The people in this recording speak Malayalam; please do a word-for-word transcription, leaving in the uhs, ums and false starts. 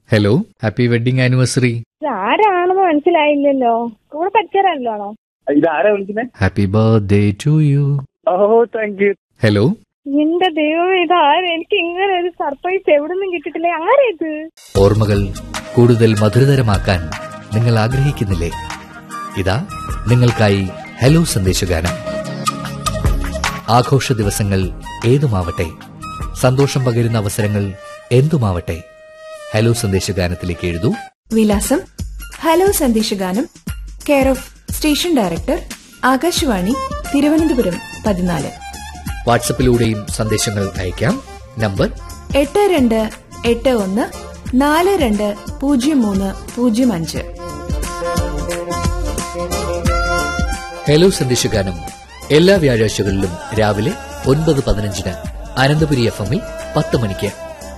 Hello, happy wedding anniversary. ആരാണെന്ന് മനസ്സിലായില്ലല്ലോ. കൂടെ പഠിച്ചവരാണല്ലോ. ഇതാരാ വിളിക്കുന്നത്? Happy birthday to you. Oh thank you. Hello. എന്റെ ദൈവം, ഇതാരും എനിക്ക് ഇങ്ങനെ ഒരു സർപ്രൈസ് എവിടെ നിന്നും കിട്ടിയിട്ടില്ല. ആരാ ഇത്? ഓർമ്മകൾ കൂടുതൽ മധുരതരമാക്കാൻ നിങ്ങൾ ആഗ്രഹിക്കുന്നില്ലേ? ഇതാ നിങ്ങൾക്കായി ഹലോ സന്ദേശഗാനം. ആഘോഷ ദിവസങ്ങൾ ഏതുമാവട്ടെ, സന്തോഷം പകരുന്ന അവസരങ്ങൾ എന്തുമാവട്ടെ, ഹലോ സന്ദേശഗാനത്തിലേക്ക് എഴുതൂ. വിലാസം: hello സന്ദേശഗാനം, care of station director, Akashvani, Thiruvananthapuram പതിനാല്. വാട്സപ്പിലൂടെയും സന്ദേശങ്ങൾ അയക്കാം. നമ്പർ എട്ട് രണ്ട് എട്ട് ഒന്ന് നാല് രണ്ട് പൂജ്യം മൂന്ന് പൂജ്യം അഞ്ച്. ഹലോ സന്ദേശഗാനം എല്ലാ വ്യാഴാഴ്ചകളിലും രാവിലെ ഒൻപത് പതിനഞ്ചിന് അനന്തപുരി എഫ് എമ്മിൽ പത്ത് മണിക്ക്.